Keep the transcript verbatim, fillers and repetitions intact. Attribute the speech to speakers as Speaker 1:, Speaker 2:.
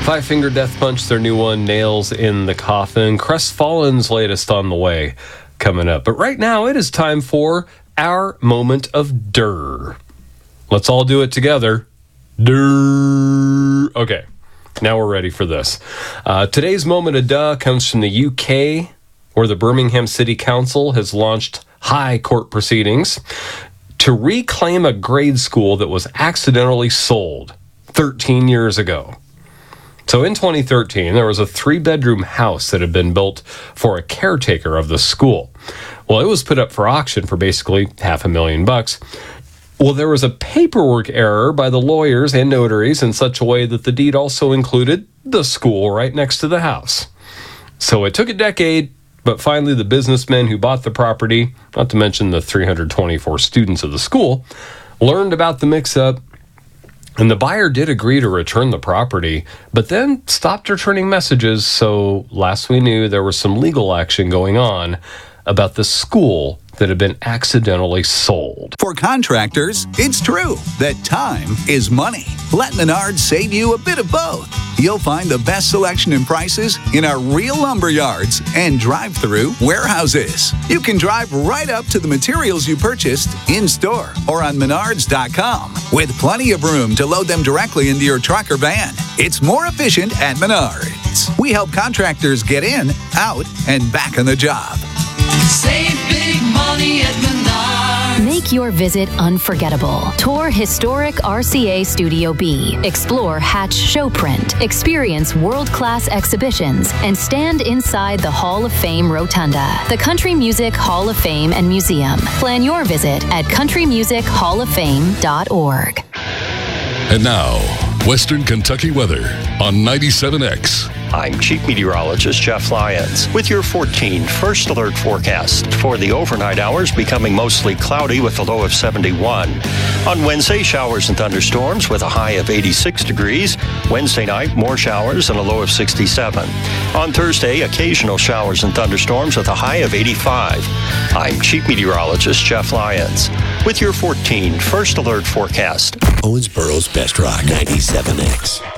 Speaker 1: Five Finger Death Punch, their new one, Nails in the Coffin. Crestfallen's latest on the way, coming up. But right now, it is time for our moment of Durr. Let's all do it together. Durr. Okay, now we're ready for this. Uh, today's moment of duh comes from the U K, where the Birmingham City Council has launched high court proceedings to reclaim a grade school that was accidentally sold thirteen years ago. So in twenty thirteen, there was a three-bedroom house that had been built for a caretaker of the school. Well, it was put up for auction for basically half a million bucks. Well, there was a paperwork error by the lawyers and notaries in such a way that the deed also included the school right next to the house. So it took a decade, but finally the businessmen who bought the property, not to mention the three hundred twenty-four students of the school, learned about the mix-up. And the buyer did agree to return the property, but then stopped returning messages. So last we knew, there was some legal action going on about the school that had been accidentally sold.
Speaker 2: For contractors, it's true that time is money. Let Menards save you a bit of both. You'll find the best selection and prices in our real lumber yards and drive-through warehouses. You can drive right up to the materials you purchased in-store or on menards dot com with plenty of room to load them directly into your truck or van. It's more efficient at Menards. We help contractors get in, out, and back on the job.
Speaker 3: Save big money at Menards.
Speaker 4: Make your visit unforgettable. Tour historic R C A Studio B. Explore Hatch Showprint. Experience world-class exhibitions and stand inside the Hall of Fame Rotunda, the Country Music Hall of Fame and Museum. Plan your visit at country music hall of fame dot org.
Speaker 5: And now, Western Kentucky weather on ninety-seven X.
Speaker 6: I'm Chief Meteorologist Jeff Lyons with your fourteen First Alert forecast. For the overnight hours, becoming mostly cloudy with a low of seventy-one. On Wednesday, showers and thunderstorms with a high of eighty-six degrees. Wednesday night, more showers and a low of sixty-seven. On Thursday, occasional showers and thunderstorms with a high of eighty-five. I'm Chief Meteorologist Jeff Lyons with your fourteen First Alert forecast.
Speaker 7: Owensboro's Best Rock, ninety-seven X.